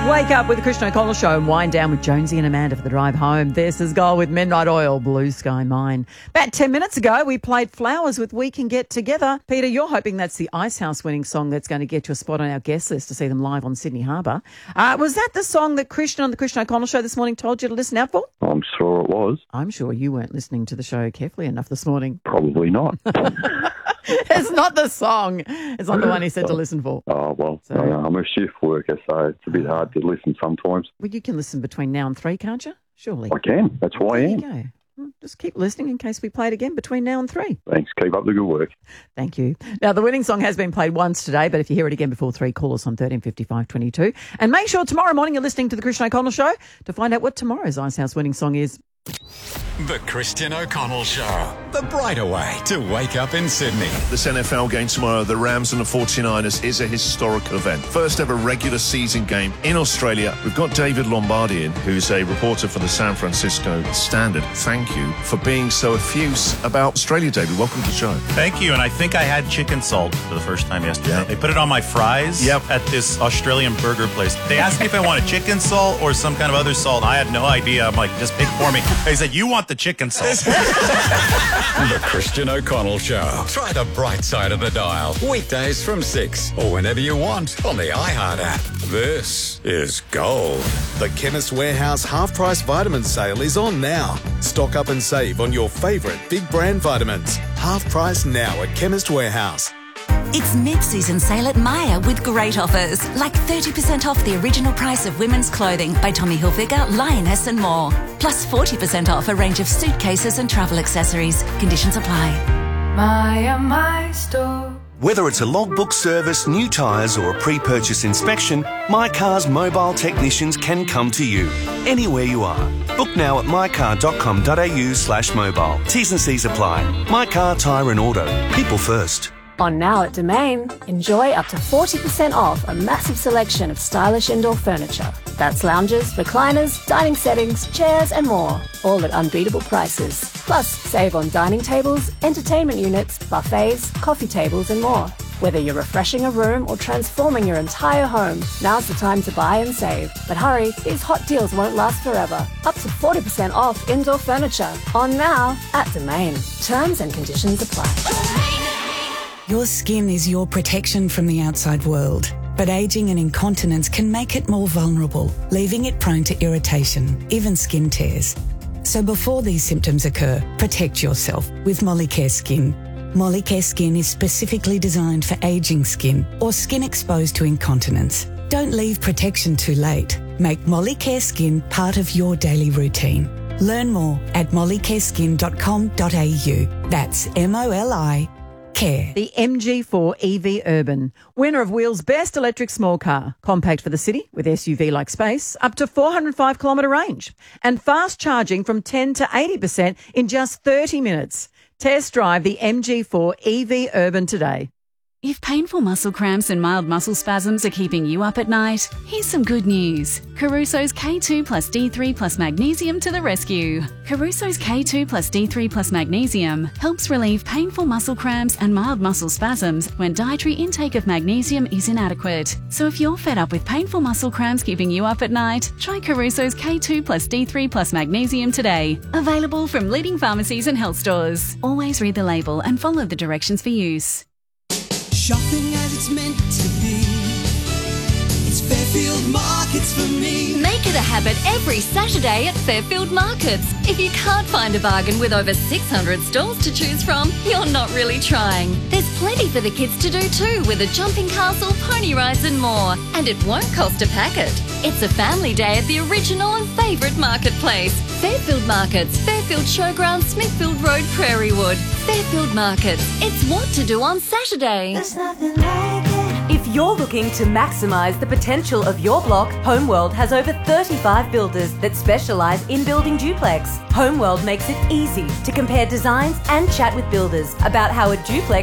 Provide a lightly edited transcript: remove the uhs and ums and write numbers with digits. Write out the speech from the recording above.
Wake up with the Christian O'Connell Show and wind down with Jonesy and Amanda for the drive home. This is Goal with Midnight Oil, Blue Sky Mine. About 10 minutes ago, we played Flowers with We Can Get Together. Peter, you're hoping that's the Icehouse winning song that's going to get you a spot on our guest list to see them live on Sydney Harbour. Was that the song that Christian on the Christian O'Connell Show this morning told you to listen out for? I'm sure it was. I'm sure you weren't listening to the show carefully enough this morning. Probably not. It's not the song. It's not the one he said to listen for. Oh, well, I'm a shift worker, so it's a bit hard to listen sometimes. Well, you can listen between now and 3, can't you? Surely. I can. That's why I am. There you go. Well, just keep listening in case we play it again between now and 3. Thanks. Keep up the good work. Thank you. Now, the winning song has been played once today, but if you hear it again before 3, call us on 135522. And make sure tomorrow morning you're listening to the Christian O'Connell Show to find out what tomorrow's Icehouse winning song is. The Christian O'Connell Show. The brighter way to wake up in Sydney. This NFL game tomorrow, the Rams and the 49ers, is a historic event. First ever regular season game in Australia. We've got David Lombardi in, who's a reporter for the San Francisco Standard. Thank you for being so effuse about Australia, David. Welcome to the show. Thank you, and I think I had chicken salt for the first time yesterday. Yeah. They put it on my fries at this Australian burger place. They asked me if I wanted chicken salt or some kind of other salt. I had no idea. I'm like, just pick for me. They said, you want the chicken salt. The Christian O'Connell Show. Try the bright side of the dial. Weekdays from 6 or whenever you want on the iHeart app. This is Gold. The Chemist Warehouse half-price vitamin sale is on now. Stock up and save on your favourite big brand vitamins. Half price now at Chemist Warehouse. It's mid-season sale at Myer with great offers, like 30% off the original price of women's clothing by Tommy Hilfiger, Lioness and more. Plus 40% off a range of suitcases and travel accessories. Conditions apply. Myer, my store. Whether it's a logbook service, new tyres or a pre-purchase inspection, My Car's mobile technicians can come to you, anywhere you are. Book now at mycar.com.au/mobile. T's and C's apply. My Car, Tyre and Auto. People first. On now at Domain, enjoy up to 40% off a massive selection of stylish indoor furniture. That's lounges, recliners, dining settings, chairs and more, all at unbeatable prices. Plus, save on dining tables, entertainment units, buffets, coffee tables and more. Whether you're refreshing a room or transforming your entire home, now's the time to buy and save. But hurry, these hot deals won't last forever. Up to 40% off indoor furniture. On now at Domain. Terms and conditions apply. Your skin is your protection from the outside world, but ageing and incontinence can make it more vulnerable, leaving it prone to irritation, even skin tears. So before these symptoms occur, protect yourself with Molicare Skin. Molicare Skin is specifically designed for ageing skin or skin exposed to incontinence. Don't leave protection too late. Make Molicare Skin part of your daily routine. Learn more at mollicareskin.com.au. That's MOLI. Care. The MG4 EV Urban, winner of Wheel's best electric small car, compact for the city with SUV-like space, up to 405 kilometre range, and fast charging from 10 to 80% in just 30 minutes. Test drive the MG4 EV Urban today. If painful muscle cramps and mild muscle spasms are keeping you up at night, here's some good news. Caruso's K2 plus D3 plus magnesium to the rescue. Caruso's K2 plus D3 plus magnesium helps relieve painful muscle cramps and mild muscle spasms when dietary intake of magnesium is inadequate. So if you're fed up with painful muscle cramps keeping you up at night, try Caruso's K2 plus D3 plus magnesium today. Available from leading pharmacies and health stores. Always read the label and follow the directions for use. Shopping as it's meant to be. It's Fairfield Markets for me. Make it a habit every Saturday at Fairfield Markets. If you can't find a bargain with over 600 stalls to choose from, you're not really trying. There's plenty for the kids to do too, with a jumping castle, pony rides and more. And it won't cost a packet. It's a family day at the original and favourite marketplace. Fairfield Markets, Fairfield Showground, Smithfield Road, Prairie Wood. Fairfield Markets. It's what to do on Saturday. There's nothing like it. If you're looking to maximise the potential of your block, Homeworld has over 35 builders that specialise in building duplex. Homeworld makes it easy to compare designs and chat with builders about how a duplex